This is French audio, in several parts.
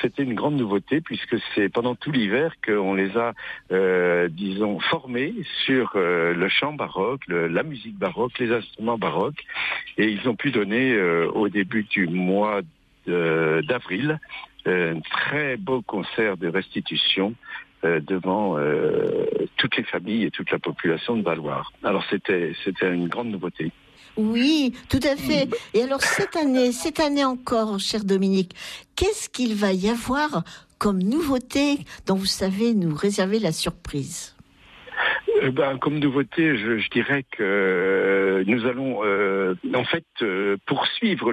c'était une grande nouveauté puisque c'est pendant tout l'hiver qu'on les a, formés sur le chant baroque, la musique baroque, les instruments baroques, et ils ont pu donner au début du mois d'avril un très beau concert de restitution devant toutes les familles et toute la population de Valloires. Alors c'était une grande nouveauté. Oui, tout à fait. Et alors cette année encore, cher Dominique, qu'est-ce qu'il va y avoir comme nouveauté dont vous savez nous réserver la surprise ? Comme nouveauté, je dirais que nous allons poursuivre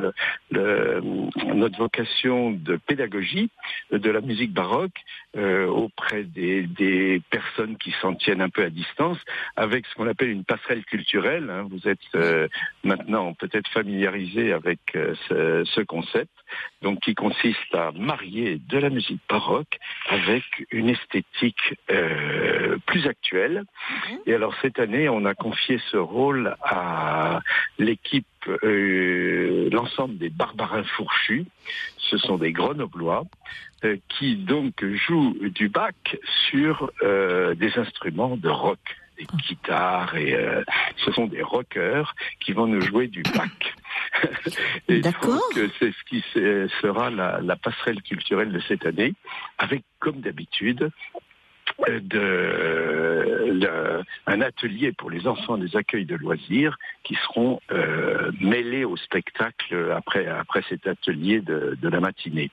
notre vocation de pédagogie de la musique baroque auprès des personnes qui s'en tiennent un peu à distance, avec ce qu'on appelle une passerelle culturelle. Vous êtes maintenant peut-être familiarisé avec ce concept, donc qui consiste à marier de la musique baroque avec une esthétique plus actuelle. Et alors cette année, on a confié ce rôle à l'équipe, l'ensemble des Barbarins Fourchus. Ce sont des Grenoblois qui donc jouent du Bach sur des instruments de rock, des guitares, et ce sont des rockers qui vont nous jouer du Bach. Et d'accord. Donc c'est ce qui sera la passerelle culturelle de cette année, avec comme d'habitude un atelier pour les enfants des accueils de loisirs qui seront mêlés au spectacle après cet atelier de la matinée.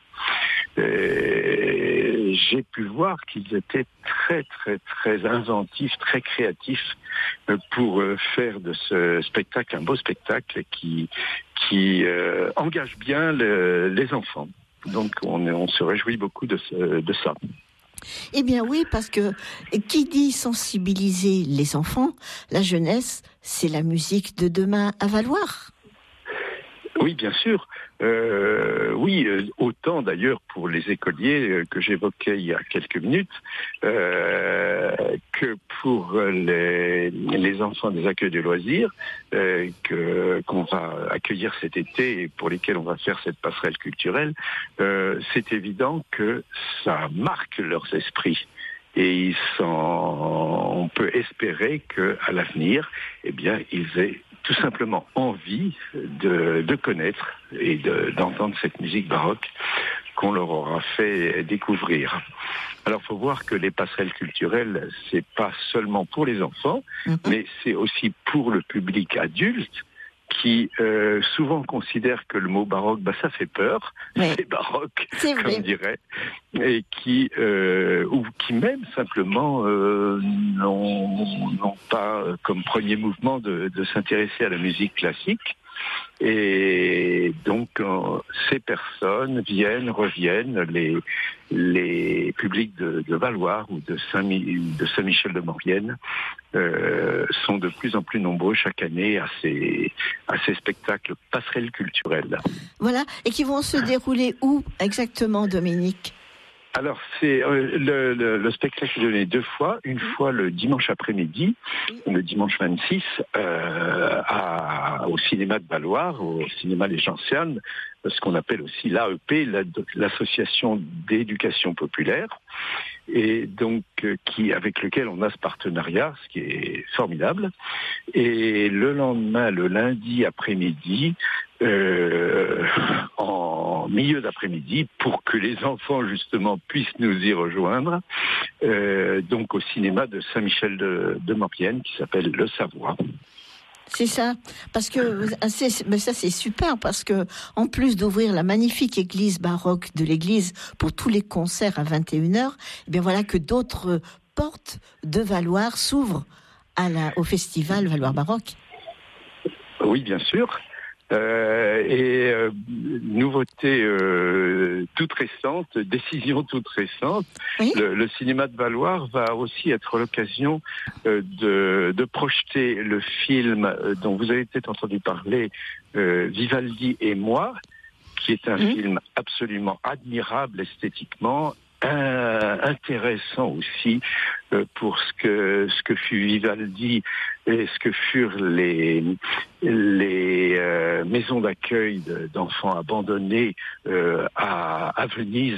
J'ai pu voir qu'ils étaient très très très inventifs, très créatifs pour faire de ce spectacle un beau spectacle qui engage bien les enfants. Donc on se réjouit beaucoup de ça. Eh bien oui, parce que qui dit sensibiliser les enfants, la jeunesse, c'est la musique de demain à Valloires. Oui, bien sûr. Autant d'ailleurs pour les écoliers que j'évoquais il y a quelques minutes, que pour les enfants des accueils de loisirs qu'on va accueillir cet été et pour lesquels on va faire cette passerelle culturelle. C'est évident que ça marque leurs esprits. Et on peut espérer qu'à l'avenir, ils aient tout simplement envie de connaître et d'entendre cette musique baroque qu'on leur aura fait découvrir. Alors, faut voir que les passerelles culturelles, c'est pas seulement pour les enfants, mais c'est aussi pour le public adulte qui souvent considère que le mot baroque, ça fait peur, c'est baroque, comme dirait, et qui même simplement n'ont pas comme premier mouvement de s'intéresser à la musique classique. Et donc ces personnes reviennent, les publics de Valloires ou de Saint-Michel-de-Maurienne sont de plus en plus nombreux chaque année à ces spectacles passerelles culturelles. Voilà, et qui vont se dérouler où exactement, Dominique ? Alors, c'est le spectacle est donné deux fois. Une fois le dimanche après-midi, le dimanche 26, au cinéma de Valloires, au cinéma Les Gentianes, ce qu'on appelle aussi l'AEP, l'association d'éducation populaire, et donc avec lequel on a ce partenariat, ce qui est formidable. Et le lendemain, le lundi après-midi, en milieu d'après-midi, pour que les enfants justement puissent nous y rejoindre, donc au cinéma de Saint-Michel-de-Maurienne qui s'appelle Le Savoie. C'est ça, parce que ça c'est super, parce que en plus d'ouvrir la magnifique église baroque de l'église pour tous les concerts à 21h, voilà que d'autres portes de Valloires s'ouvrent au festival Valloires Baroque. Oui, bien sûr. Nouveauté toute récente, décision toute récente, oui. Le cinéma de Valloires va aussi être l'occasion de projeter le film dont vous avez peut-être entendu parler, Vivaldi et moi, qui est un film absolument admirable esthétiquement, intéressant aussi pour ce que fut Vivaldi et ce que furent les maisons d'accueil d'enfants abandonnés à Venise